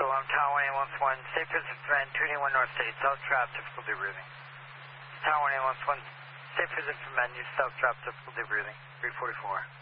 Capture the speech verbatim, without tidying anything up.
So I'm Tower one eight one one, safe visit for men, two eighty-one North State, south drop, typical debriefing. Tower one eight one one, safe visit for men, you south drop, typical debriefing, three forty-four.